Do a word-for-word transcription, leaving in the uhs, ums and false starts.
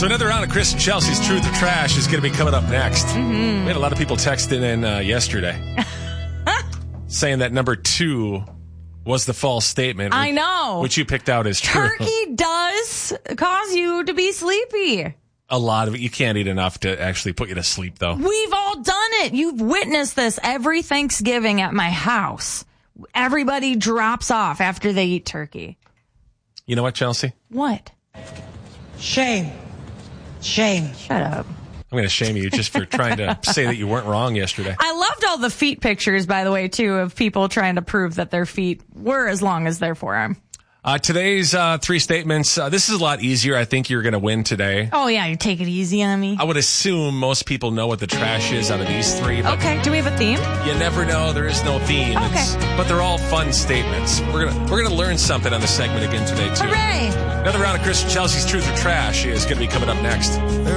So another round of Chris and Chelsea's Truth or Trash is going to be coming up next. Mm-hmm. We had a lot of people texting in uh, yesterday saying that number two was the false statement. I know. Which you picked out as true. Turkey does cause you to be sleepy. A lot of it. You can't eat enough to actually put you to sleep, though. We've all done it. You've witnessed this every Thanksgiving at my house. Everybody drops off after they eat turkey. You know what, Chelsea? What? Shame. Shame. Shut up. I'm going to shame you just for trying to say that you weren't wrong yesterday. I loved all the feet pictures, by the way, too, of people trying to prove that their feet were as long as their forearm. Uh, today's uh, three statements, uh, this is a lot easier. I think you're going to win today. Oh, yeah, you take it easy on me. I would assume most people know what the trash is out of these three. But okay, do we have a theme? You never know. There is no theme. Okay. It's, but they're all fun statements. We're going to we're gonna learn something on the segment again today, too. Hooray! Another round of Chris and Chelsea's Truth or Trash is going to be coming up next.